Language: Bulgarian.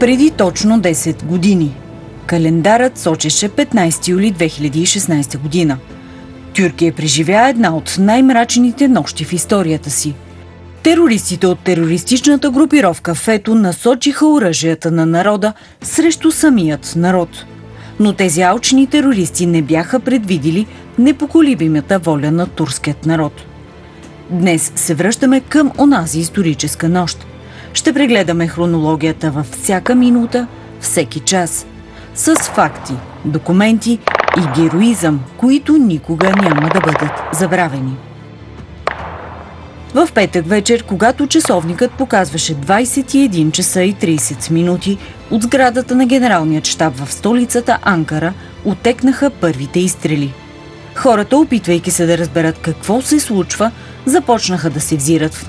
Преди точно 10 години. Календарът сочеше 15 юли 2016 година. Тюркия преживя една от най-мрачните нощи в историята си. Терористите от терористичната групировка ФЕТО насочиха оръжията на народа срещу самият народ. Но тези алчни терористи не бяха предвидили непоколебимата воля на турският народ. Днес се връщаме към онази историческа нощ. Ще прегледаме хронологията във всяка минута, всеки час, с факти, документи и героизъм, които никога няма да бъдат забравени. В петък вечер, когато часовникът показваше 21 часа и 30 минути, от сградата на генералният щаб в столицата Анкара отекнаха първите изстрели. Хората, опитвайки се да разберат какво се случва, започнаха да се взират в